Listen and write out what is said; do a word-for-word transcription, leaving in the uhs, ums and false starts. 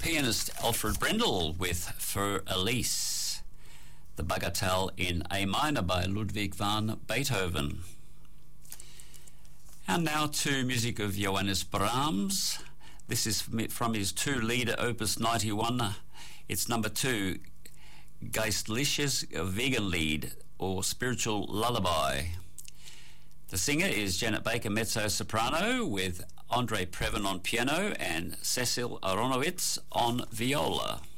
Pianist Alfred Brendel with Für Elise, the Bagatelle in A minor by Ludwig van Beethoven. And now to music of Johannes Brahms. This is from his two-lieder Opus ninety-one. It's number two, Geistliches Wiegenlied, or Spiritual Lullaby. The singer is Janet Baker, mezzo-soprano, with Andre Previn on piano and Cecil Aronowitz on viola.